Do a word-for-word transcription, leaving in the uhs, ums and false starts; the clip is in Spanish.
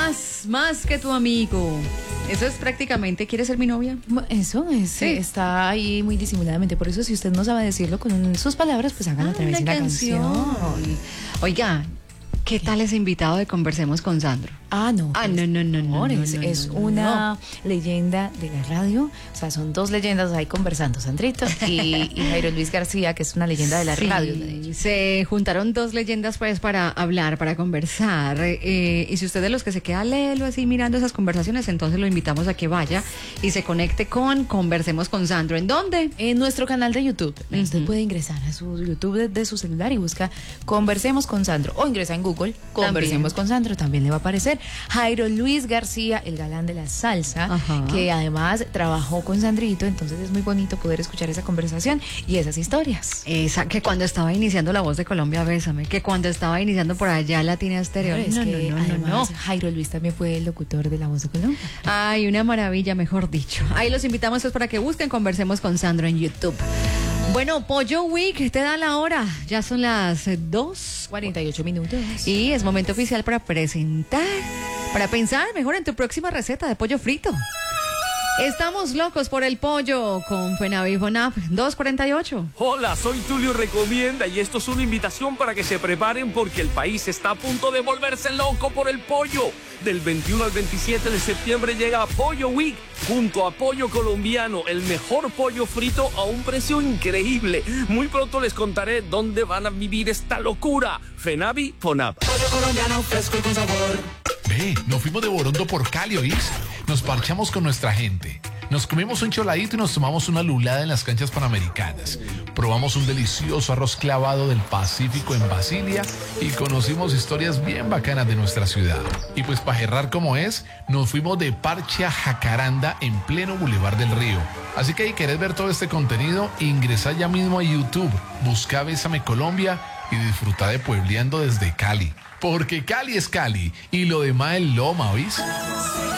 más, más que tu amigo. Eso es prácticamente, ¿quieres ser mi novia? Eso es, Sí. está ahí muy disimuladamente. Por eso, si usted no sabe decirlo con sus palabras, pues hágalo a través de una una canción. canción. Oiga, ¿qué tal ese invitado de Conversemos con Sandro? Ah, no. Ah, pues, no, no, no, no, amor, no, es, no, es no, no, una leyenda de la radio. O sea, son dos leyendas ahí conversando, Sandrito y, y Jairo Luis García, que es una leyenda de la Sí, radio. de hecho. se juntaron dos leyendas pues para hablar, para conversar, eh, y si usted de los que se queda lelo así mirando esas conversaciones, entonces lo invitamos a que vaya y se conecte con Conversemos con Sandro. ¿En dónde? En nuestro canal de YouTube. Uh-huh. Usted puede ingresar a su YouTube de, de su celular y busca Conversemos con Sandro. O ingresa en Google, Conversemos También. con Sandro, también le va a aparecer. Jairo Luis García, el galán de la salsa, Ajá. que además trabajó con Sandrito, entonces es muy bonito poder escuchar esa conversación y esas historias. Esa, que cuando estaba iniciando La Voz de Colombia, Bésame, que cuando estaba iniciando por allá Latina Estéreo. Es No, que no, no, no, además no. Jairo Luis también fue el locutor de La Voz de Colombia. Ay, una maravilla, mejor dicho. Ahí los invitamos pues, para que busquen Conversemos con Sandro en YouTube. Bueno, Pollo Week, te da la hora. Ya son las eh, dos cuarenta y ocho minutos. y es momento oficial para presentar, para pensar mejor en tu próxima receta de pollo frito. Estamos locos por el pollo con Fenavi Fonap dos cuarenta y ocho. Hola, soy Tulio Recomienda y esto es una invitación para que se preparen porque el país está a punto de volverse loco por el pollo. Del veintiuno al veintisiete de septiembre llega Pollo Week junto a Pollo Colombiano, el mejor pollo frito a un precio increíble. Muy pronto les contaré dónde van a vivir esta locura. Fenavi Fonap. Pollo colombiano fresco y con sabor. Ve, nos fuimos de Borondo por Cali, ¿oís? Nos parchamos con nuestra gente. Nos comimos un choladito y nos tomamos una lulada en las canchas panamericanas. Probamos un delicioso arroz clavado del Pacífico en Basilia y conocimos historias bien bacanas de nuestra ciudad. Y pues para cerrar como es, nos fuimos de parche a Jacaranda en pleno Boulevard del Río. Así que si querés ver todo este contenido, ingresa ya mismo a YouTube, busca Bésame Colombia y disfruta de Puebleando desde Cali. Porque Cali es Cali y lo demás es Loma, ¿oís?